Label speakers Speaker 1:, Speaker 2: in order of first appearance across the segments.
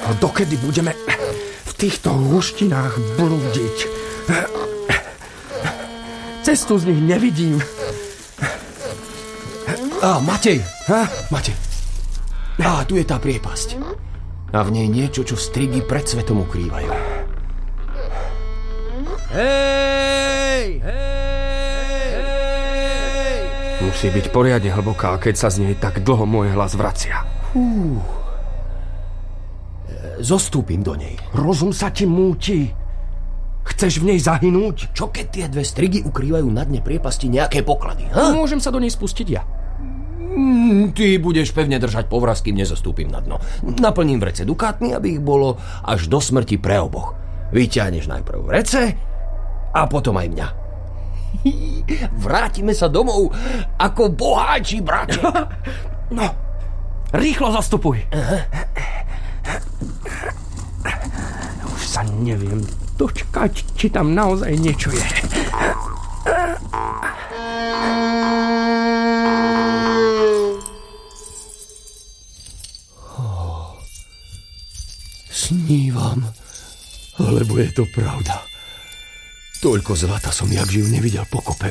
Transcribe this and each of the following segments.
Speaker 1: dokedy budeme v týchto húštinách blúdiť? Cestu z nich nevidím.
Speaker 2: Matej! Matej. Tu je tá priepasť. A v nej niečo, čo strigy pred svetom ukrývajú.
Speaker 1: Hej! Musí byť poriadne hlboká, keď sa z nej tak dlho môj hlas vracia.
Speaker 2: Zostúpim do nej.
Speaker 1: Rozum sa ti múti. Chceš v nej zahynúť?
Speaker 2: Čo keď tie dve strigy ukrývajú na dne priepasti nejaké poklady?
Speaker 1: Môžem sa do nej spustiť ja.
Speaker 2: Ty budeš pevne držať povraz, kým nezostúpim na dno. Naplním vrece dukátmi, aby ich bolo až do smrti pre oboch. Vyťahneš najprv vrece a potom aj mňa. Vrátime sa domov ako boháči, brače.
Speaker 1: No, rýchlo zastupuj. Už sa neviem dočkať, či tam naozaj niečo je.
Speaker 2: Snívam, alebo je to pravda. Toľko zlata som jak živ nevidel pokope.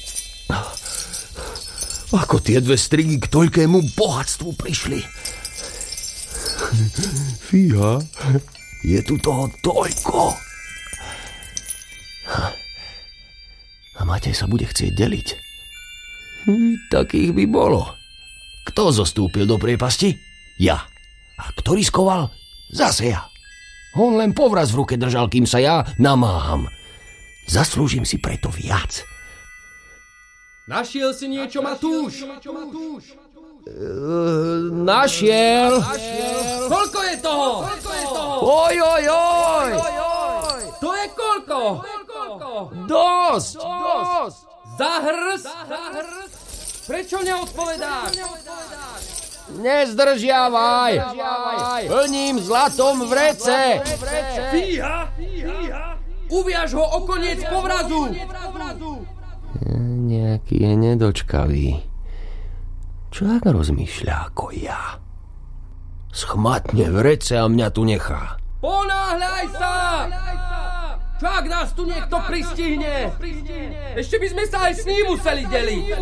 Speaker 2: Ako tie dve strigy k toľkému bohatstvu prišli. Fíha, je tu toho toľko. A Matej sa bude chcieť deliť. Takých by bolo. Kto zostúpil do priepasti? Ja. A kto riskoval? Zase ja. On len povraz v ruke držal, kým sa ja namáham. Zaslúžim si preto viac.
Speaker 3: Našiel si niečo, Matúš?
Speaker 2: Našiel.
Speaker 3: Koľko je toho?
Speaker 2: Oj.
Speaker 3: To je koľko?
Speaker 2: Dosť.
Speaker 3: Za hrst? Prečo neodpovedáš?
Speaker 2: Nezdržiavaj. Plním zlatom vrece.
Speaker 3: Fíha. Uviaž ho o koniec povrazu.
Speaker 2: Nejaký je nedočkavý. Čo ak rozmýšľa ako ja? Schmatne vrece a mňa tu nechá.
Speaker 3: Ponáhľaj sa! Čo ak nás tu niekto pristihne? Ešte by sme sa aj s ním museli deliť.